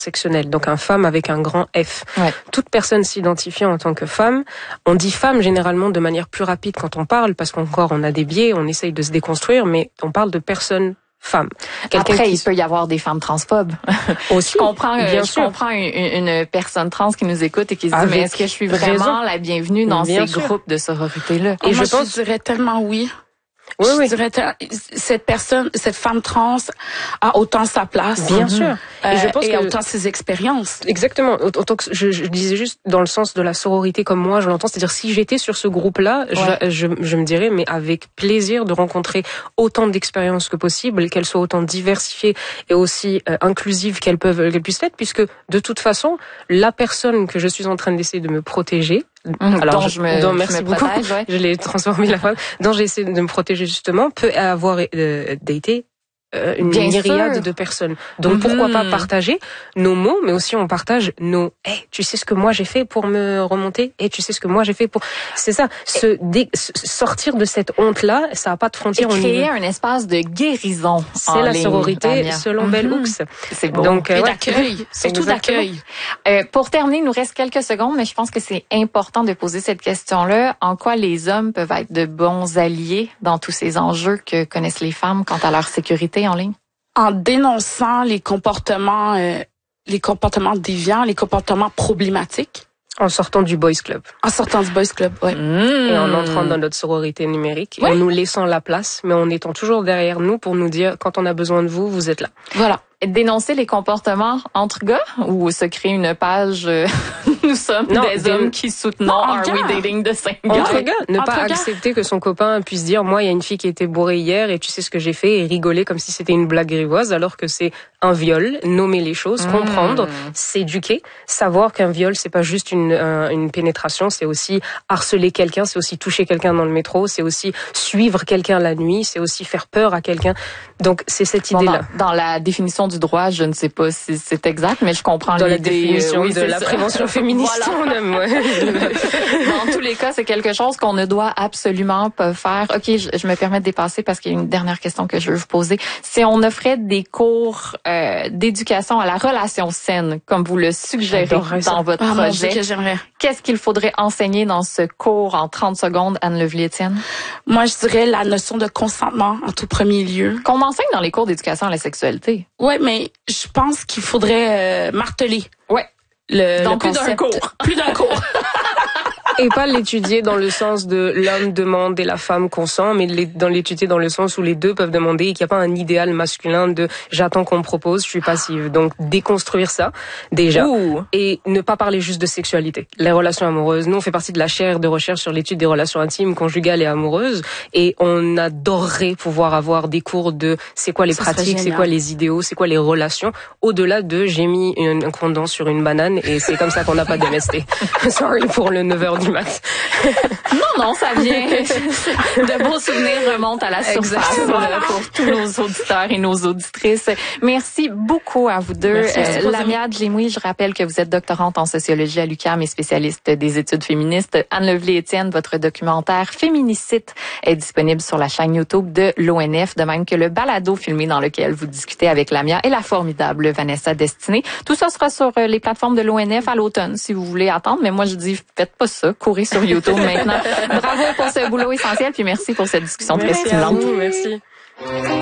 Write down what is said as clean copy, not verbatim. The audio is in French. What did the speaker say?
intersectionnel, donc un femme avec un grand F. Ouais. Toute personne s'identifiant en tant que femme, on dit femme généralement de manière plus rapide quand on parle, parce qu'encore on a des biais, on essaye de se déconstruire, mais on parle de personne femme. Après, il peut y avoir des femmes transphobes. Aussi, je comprends une personne trans qui nous écoute et qui se dit, mais est-ce que je suis vraiment la bienvenue dans ces groupes de sororité-là? Et moi, je dirais tellement oui. Oui, je dirais cette femme trans a autant sa place. Bien sûr. Et je pense que autant ses expériences. Exactement. Autant que je disais juste dans le sens de la sororité comme moi je l'entends, c'est-à-dire si j'étais sur ce groupe-là, je me dirais mais avec plaisir de rencontrer autant d'expériences que possible, qu'elles soient autant diversifiées et aussi inclusives qu'elles puissent l'être, puisque de toute façon, la personne que je suis en train d'essayer de me protéger, alors merci beaucoup. Protège, je l'ai transformé la phrase. Dont j'essaie de me protéger justement peut avoir daté une myriade de personnes. Donc pourquoi pas partager nos mots, mais aussi on partage nos tu sais ce que moi j'ai fait pour me remonter, tu sais ce que moi j'ai fait pour... C'est ça, sortir de cette honte-là, ça n'a pas de frontières. Et créer un espace de guérison. C'est la sororité selon Bell Hooks. C'est beau. Donc, et d'accueil, surtout d'accueil. Pour terminer, il nous reste quelques secondes, mais je pense que c'est important de poser cette question-là. En quoi les hommes peuvent être de bons alliés dans tous ces enjeux que connaissent les femmes quant à leur sécurité en ligne? En dénonçant les comportements déviants, les comportements problématiques. En sortant du Boys Club. En sortant du Boys Club, oui. Et en entrant dans notre sororité numérique. Et en nous laissant la place, mais en étant toujours derrière nous pour nous dire, quand on a besoin de vous, vous êtes là. Voilà. Dénoncer les comportements entre gars ou se créer une page nous sommes des hommes qui soutenons Are We Dating the Same Guy? Entre gars, ne pas accepter que son copain puisse dire moi il y a une fille qui était bourrée hier et tu sais ce que j'ai fait et rigoler comme si c'était une blague grivoise alors que c'est un viol, nommer les choses, comprendre, s'éduquer, savoir qu'un viol c'est pas juste une pénétration, c'est aussi harceler quelqu'un, c'est aussi toucher quelqu'un dans le métro, c'est aussi suivre quelqu'un la nuit, c'est aussi faire peur à quelqu'un. Donc c'est cette idée-là. Dans la définition du droit, je ne sais pas si c'est exact, mais je comprends l'idée. Dans la définition de la prévention féministe, on aime. Dans tous les cas, c'est quelque chose qu'on ne doit absolument pas faire. OK, je me permets de dépasser parce qu'il y a une dernière question que je veux vous poser. Si on offrait des cours d'éducation à la relation saine, comme vous le suggérez dans votre projet, qu'est-ce qu'il faudrait enseigner dans ce cours en 30 secondes, Anne-Levlie-Étienne? Moi, je dirais la notion de consentement en tout premier lieu. Qu'on enseigne dans les cours d'éducation à la sexualité. Oui, mais je pense qu'il faudrait marteler. Ouais. Donc, plus d'un cours. Plus d'un cours. Et pas l'étudier dans le sens de l'homme demande et la femme consent, mais dans l'étudier dans le sens où les deux peuvent demander et qu'il n'y a pas un idéal masculin de j'attends qu'on me propose, je suis passive. Donc déconstruire ça déjà et ne pas parler juste de sexualité. Les relations amoureuses, nous on fait partie de la chaire de recherche sur l'étude des relations intimes, conjugales et amoureuses et on adorerait pouvoir avoir des cours de c'est quoi les pratiques, c'est quoi les idéaux, c'est quoi les relations, au-delà de j'ai mis un condom sur une banane et c'est comme ça qu'on n'a pas d'MST. Sorry pour le 9h du mat. Non, ça vient. De beaux souvenirs remontent à la surface pour tous nos auditeurs et nos auditrices. Merci beaucoup à vous deux. Lamia Djemoui, je rappelle que vous êtes doctorante en sociologie à l'UQAM et spécialiste des études féministes. Anne-Levlie-Étienne, votre documentaire Féminicide est disponible sur la chaîne YouTube de l'ONF, de même que le balado filmé dans lequel vous discutez avec Lamia et la formidable Vanessa Destinée. Tout ça sera sur les plateformes de l'ONF à l'automne, si vous voulez attendre. Mais moi, je dis, faites pas ça. Courez sur YouTube maintenant. Bravo pour ce boulot essentiel, puis merci pour cette discussion très stimulante. Merci.